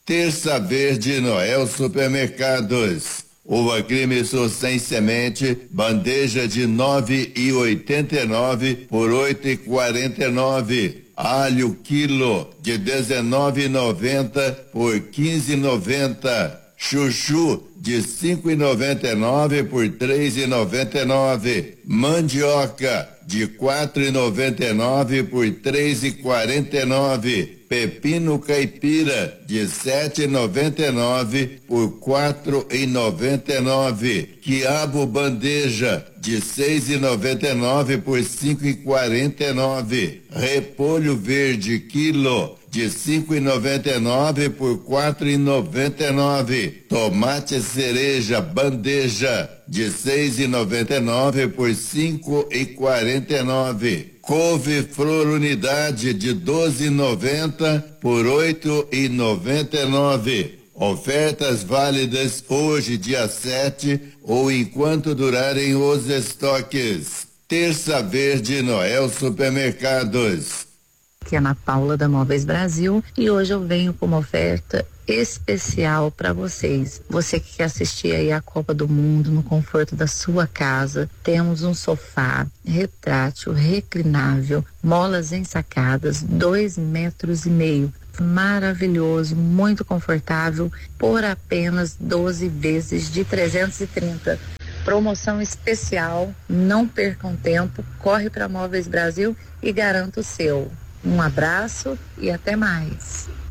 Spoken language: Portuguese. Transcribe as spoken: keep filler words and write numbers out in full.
Terça Verde Noel Supermercados. Uva creme sul sem semente, bandeja de nove e oitenta e nove por oito e quarenta e nove. Alho quilo de dezenove e noventa por quinze e noventa. Chuchu de cinco e noventa e nove por três e noventa e nove. Mandioca de quatro e noventa e nove por três e quarenta e nove. Pepino caipira de sete e noventa e nove por quatro e noventa e nove. Quiabo bandeja de seis e noventa e nove por cinco e quarenta e nove. Repolho verde quilo de cinco e noventa e nove por quatro e noventa e nove. Tomate cereja bandeja de seis e noventa e nove por cinco e quarenta e nove. Couve flor unidade de doze e noventa por oito e noventa e nove. Ofertas válidas hoje, dia sete, ou enquanto durarem os estoques. Terça Verde Noel Supermercados. Aqui é Ana Paula da Móveis Brasil e hoje eu venho com uma oferta especial para vocês. Você que quer assistir aí a Copa do Mundo no conforto da sua casa, temos um sofá retrátil, reclinável, molas ensacadas, dois metros e meio. Maravilhoso, muito confortável, por apenas doze vezes de trezentos e trinta. Promoção especial, não percam tempo, corre para Móveis Brasil e garanta o seu. Um abraço e até mais.